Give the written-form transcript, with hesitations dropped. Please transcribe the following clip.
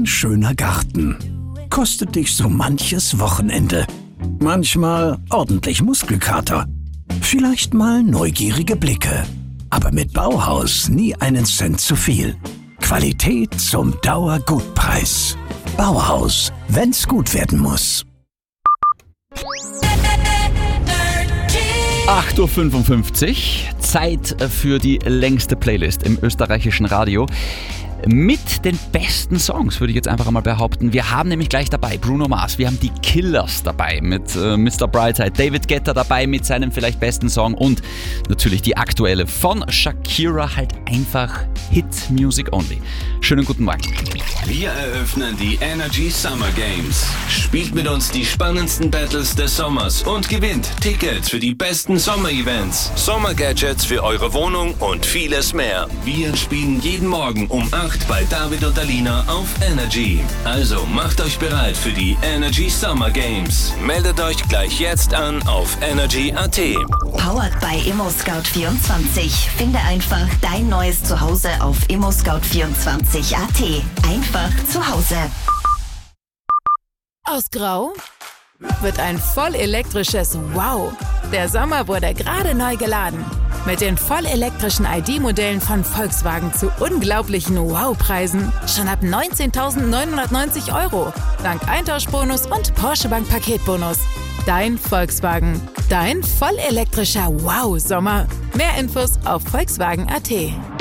ein schöner Garten. Kostet dich so manches Wochenende. Manchmal ordentlich Muskelkater. Vielleicht mal neugierige Blicke. Aber mit Bauhaus nie einen Cent zu viel. Qualität zum Dauergutpreis. Bauhaus, wenn's gut werden muss. 8.55 Uhr, Zeit für die längste Playlist im österreichischen Radio. Mit den besten Songs, würde ich jetzt einfach einmal behaupten. Wir haben nämlich gleich dabei Bruno Mars, wir haben die Killers dabei mit Mr. Brightside, David Guetta dabei mit seinem vielleicht besten Song und natürlich die aktuelle von Shakira, halt einfach Hit Music Only. Schönen guten Morgen. Wir eröffnen die Energy Summer Games. Spielt mit uns die spannendsten Battles des Sommers und gewinnt Tickets für die besten Sommer-Events, Sommer-Gadgets für eure Wohnung und vieles mehr. Wir spielen jeden Morgen um 8 bei David und Alina auf Energy. Also macht euch bereit für die Energy Summer Games. Meldet euch gleich jetzt an auf energy.at. Powered by ImmoScout24. Finde einfach dein neues Zuhause auf ImmoScout24.at. Einfach zu Hause. Aus Grau wird ein vollelektrisches Wow. Der Sommer wurde gerade neu geladen. Mit den vollelektrischen ID-Modellen von Volkswagen zu unglaublichen Wow-Preisen. Schon ab 19.990 €. Dank Eintauschbonus und Porsche Bank Paketbonus. Dein Volkswagen. Dein vollelektrischer Wow-Sommer. Mehr Infos auf Volkswagen.at.